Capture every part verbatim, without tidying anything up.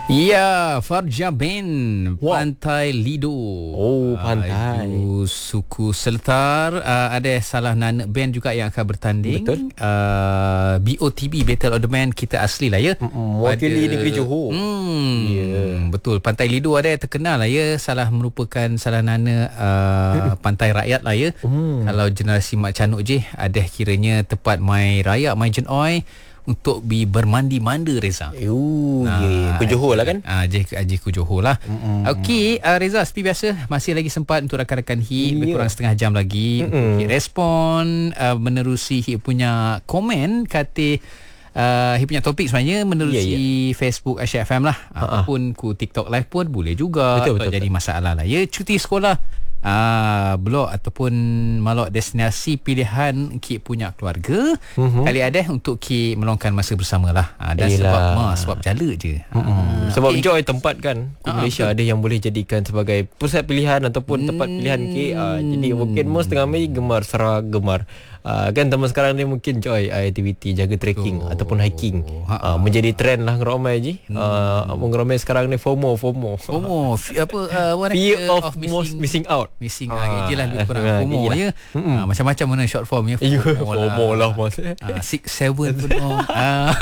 Ya, Farja bin wow. Pantai Lido. Oh, pantai. Uh, suku Seletar. Uh, ada salah nana band juga yang akan bertanding. Betul. Uh, B O T B, Battle of the Band, kita asli lah ya. Mewakili negeri Johor. Hmm, yeah. Betul. Pantai Lido ada yang terkenal lah ya. Salah merupakan salah nana uh, pantai rakyat lah ya. Hmm. Kalau generasi Mak Canuk je, ada kiranya tempat mai rayak, mai jenoi untuk bi bermandi manda Reza. Oh, nah, ke Johor lah kan? Ah, je je ke Johor lah. Mm-hmm. Okey, uh, Reza, seperti biasa masih lagi sempat untuk rakan-rakan Hit, lebih kurang setengah jam lagi mm-hmm. untuk respon uh, menerusi Hit punya komen kata uh, Hit punya topik sebenarnya menerusi yeah, yeah. Facebook Asyik F M lah. Uh-huh. Ataupun ku TikTok live pun boleh juga. Betul, tak betul, jadi betul. masalah lah ya. Cuti sekolah, Ah, blog ataupun malok destinasi pilihan Ki punya keluarga. Mm-hmm. Kali ada untuk Ki meluangkan masa bersamalah. Ah, dan Yelah. sebab ma, sebab jala je. Mm-hmm. Ah, sebab okay. Joy tempat kan ah, Malaysia betul. Ada yang boleh jadikan sebagai pusat pilihan ataupun mm. tempat pilihan Ki. Ah, jadi mungkin mo setengah Mei gemar Sarawak gemar. Uh, kan teman sekarang ni mungkin joy aktiviti jaga trekking oh. ataupun hiking uh, menjadi trend lah ngeramai je. Uh, hmm. Ngeramai sekarang ni FOMO FOMO. FOMO F- apa uh, fear of, of missing, missing out. Missing ah, je lah lebih kurang uh, FOMO ya. Hmm. Uh, macam-macam mana short form ya. FOMO, FOMO lah mas. Uh, six seven pun. uh.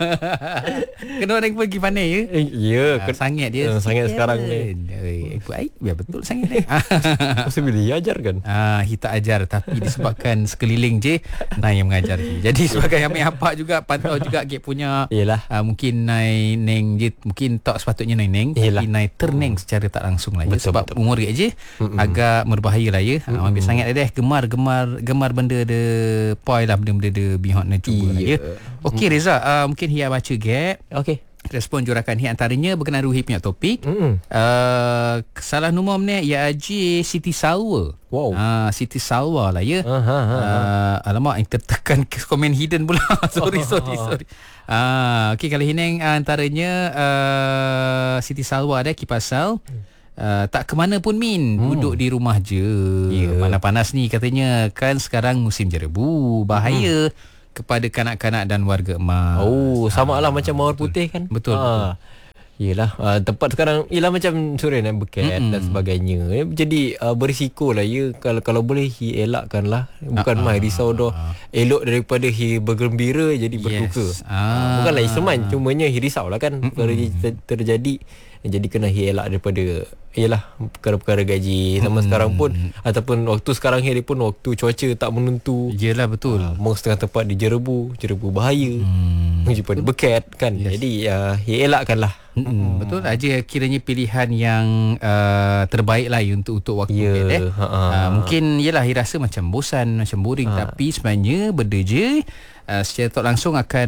Kena orang pergi pandai ya. Ya, yeah, uh, sangat dia. Uh, sangat sekarang ni. Eh, baik, biar betul sangat ni. Mesti boleh ajar kan? Ah, kita ajar tapi disebabkan sekeliling je Nai yang mengajar. Jadi sebagai ambil apa juga pantau juga Gek punya uh, mungkin Nai neng je mungkin tak sepatutnya Nai neng Yalah. Tapi Nai terneng secara tak langsung lah ya. Betul, sebab betul. Umur Gek je mm-mm. agak berbahaya lah ya. uh, Ambil sangat deh gemar-gemar gemar benda de poi lah benda-benda de bihon nak cuba lah ya. Okey Reza, uh, mungkin Hia baca Gek. Okey. Respon jurakan Hit antaranya berkenaan Ruhi punya topik. Mm. Uh, salah nombor ni ya Haji Siti Salwa. Wow. Uh, Siti Salwa lah ya. Uh, uh, uh, uh, alamak, yang tertekan komen hidden pula. sorry sorry sorry. Uh, Okey, kalau Hineng uh, antaranya uh, Siti Salwa ada kipasal. Uh, tak ke mana pun Min, hmm. duduk di rumah je. Yeah. Panas-panas ni katanya kan sekarang musim jerebu, bahaya. Hmm. kepada kanak-kanak dan warga emas. Oh, sama lah macam mawar putih kan. Betul, ha. betul. Yelah, uh, tempat sekarang ialah macam Surin dan Bukit mm-hmm. dan sebagainya. Jadi uh, berisiko lah ya. Kalau kalau boleh hi elakkan lah. Bukan uh, mai risau dah. Uh, elok daripada hi bergembira jadi berduka. Yes. Uh, uh, bukanlah iseman, cumanya hi risau lah kan. Mm-hmm. Perkara ter, terjadi. Jadi kena hi elak daripada ialah perkara-perkara gaji sama hmm. sekarang pun ataupun waktu sekarang ni pun waktu cuaca tak menentu. Yalah betul. Uh, mau setengah tempat di jerebu, jerebu bahaya. Hmm. Jumpa di beket kan. Yes. Jadi uh, elakkanlah. Hmm. Hmm. Betul aja kiranya pilihan yang uh, terbaik lah untuk untuk waktu yeah. eh. Uh, mungkin yalah rasa macam bosan, macam boring ha. Tapi sebenarnya benda je Uh, secara tak langsung akan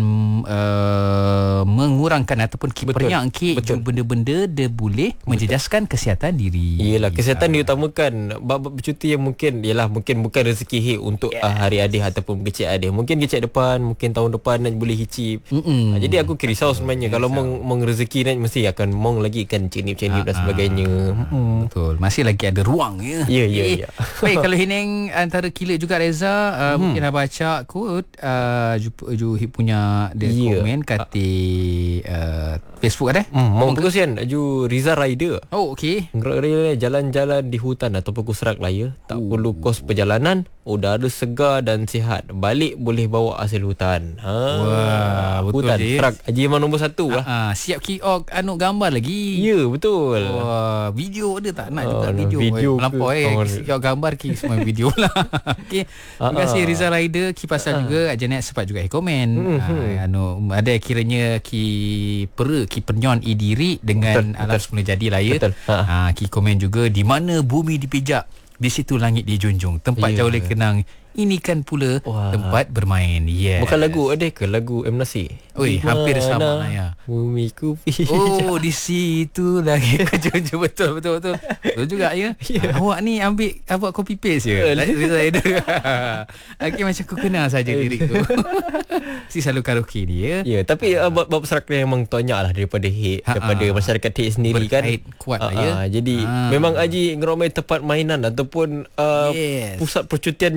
uh, mengurangkan ataupun kipranya angkit benda-benda dia boleh betul. Menjejaskan kesihatan diri. Iyalah, kesihatan uh. diutamakan. Bab bercuti yang mungkin ialah mungkin bukan rezeki hit untuk yes. uh, hari adik ataupun kecil adik. Mungkin kecil depan, mungkin tahun depan nak boleh hicip. Uh, jadi aku risau sebenarnya yes. kalau mong mong rezeki ni mesti akan mong lagi kan cenip-cenip uh, dan sebagainya. Uh, betul. Masih lagi ada ruang ya. Ya ya ya. Baik, kalau Hineng antara kilat juga Reza uh, hmm. mungkin dah baca quote Uh, jumpa ju Hip punya dia yeah. komen kata uh, Facebook ada. Hmm, mau kesian ju Riza Rider. Oh okey. Jalan-jalan di hutan ataupun kusrak lah ya. Tak uh. perlu kos perjalanan, udara segar dan sihat. Balik boleh bawa hasil hutan. Ha. Wah, betul hutan. je. Serak ajiman nombor satu lah. Ha, siap kiok anu gambar lagi. Ya, yeah, betul. Wah, video dia tak nak oh, juga video. video melampau eh. Oh, kiok gambar ki semua video lah. Okey. Terima kasih Riza Rider ki pasal juga Janet sempat juga komen. Mm-hmm. Ha, anu ada kiranya ki pera ki penyon i diri dengan betul, alam betul. Semula jadilah ya. Ha. ha ki komen juga di mana bumi dipijak di situ langit dijunjung. Tempat yeah. jauh lebih kenang. Ini kan pula wah. Tempat bermain. Yes. Bukan lagu ada ke lagu M Nasir? Oi, hampir sama lah ya. Bumi ku pijak. Oh, di situ lagi kejunjung. Betul betul betul. Betul juga ya. Yeah. Awak ni ambil awak copy paste je. Riza ada. Okey, macam aku kenal saja lirik tu. Si selalu karaoke ni ya. Ya, yeah, tapi uh, bab serak ni memang banyak lah daripada hit, ha, daripada ha. masyarakat hit sendiri berkait kan. Kuat ha, lah ya. Ha, jadi ha. memang Haji ngeramai tempat mainan ataupun uh, yes. pusat percutian yang paling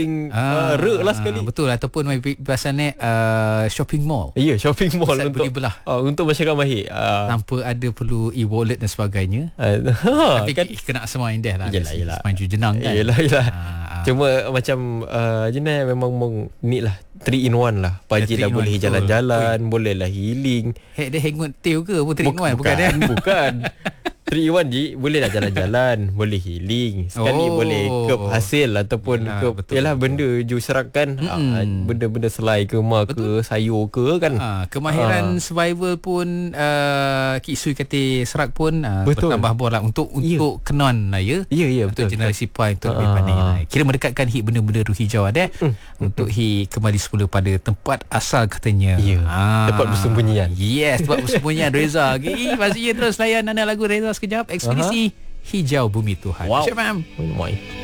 paling uh, rek lah sekali. Betul, ataupun mai pasal ni uh, shopping mall. Ya, yeah, shopping mall pusat untuk belah. Uh, untuk masyarakat mahir. Uh, Tanpa ada perlu e-wallet dan sebagainya. Uh, Tapi kan kena semua indah lah. Yelah, yelah. Semaju jenang kan. Yelah, yelah. Uh, Cuma uh, macam uh, jenis memang mong need lah three in one lah. Pagi dah boleh jalan-jalan, boleh lah healing. Hek dia hangout tail ke apa three in one? Bukan, bukan, bukan. bukan. three in one je boleh lah jalan-jalan, boleh healing. Sekali oh. boleh ke hasil ataupun yalah, ke betul, yalah betul. Benda ju serapkan mm-hmm. uh, benda-benda selai ke mak ke sayur ke kan. Ha, kemahiran ha. survival pun uh, Kik Sui kata serak pun uh, bertambah bor lah untuk untuk yeah. kenon lah ya. Ya yeah, yeah, untuk betul. Generasi Pi untuk lebih pandai lah. Kira mendekatkan hit benda-benda ruh hijau ada mm. untuk hit kembali semula pada tempat asal katanya. Ya. Yeah. Ha. Tempat bersembunyian. Yes, tempat bersembunyian Reza. Okay, masih terus layan anda lagu Reza sekejap. Ekspedisi uh-huh. Hijau Bumi Tuhan. Wow. Syuk, ma'am. Oh,